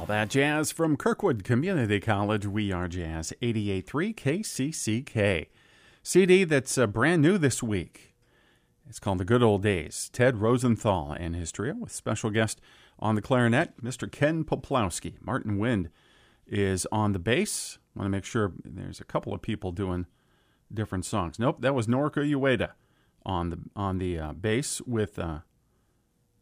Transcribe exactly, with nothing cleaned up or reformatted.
that jazz from Kirkwood Community College. We are Jazz eighty-eight point three K C C K. C D that's uh, brand new this week. It's called The Good Old Days. Ted Rosenthal and his trio with special guest on the clarinet, Mister Ken Poplowski. Martin Wind is on the bass. Want to make sure there's a couple of people doing different songs. Nope, that was Noriko Ueda on the on the uh, bass with uh,